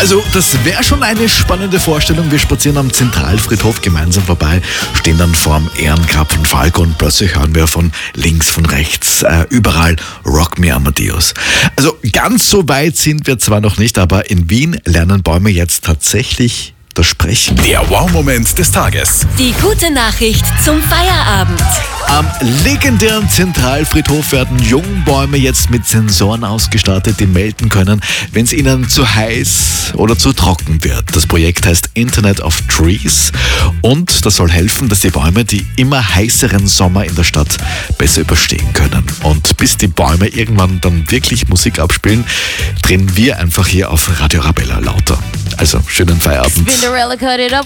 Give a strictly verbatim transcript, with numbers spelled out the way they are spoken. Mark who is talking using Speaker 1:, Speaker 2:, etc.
Speaker 1: Also das wäre schon eine spannende Vorstellung. Wir spazieren am Zentralfriedhof gemeinsam vorbei, stehen dann vorm Ehrengrab von Falco und plötzlich hören wir von links, von rechts, äh, überall Rock Me Amadeus. Also ganz so weit sind wir zwar noch nicht, aber in Wien lernen Bäume jetzt tatsächlich das Sprechen.
Speaker 2: Der Wow-Moment des Tages.
Speaker 3: Die gute Nachricht zum Feierabend.
Speaker 1: Am legendären Zentralfriedhof werden Jungbäume jetzt mit Sensoren ausgestattet, die melden können, wenn es ihnen zu heiß oder zu trocken wird. Das Projekt heißt Internet of Trees und das soll helfen, dass die Bäume die immer heißeren Sommer in der Stadt besser überstehen können. Und bis die Bäume irgendwann dann wirklich Musik abspielen, drehen wir einfach hier auf Radio Arabella lauter. Also schönen Feierabend.
Speaker 3: Cinderella cut it up.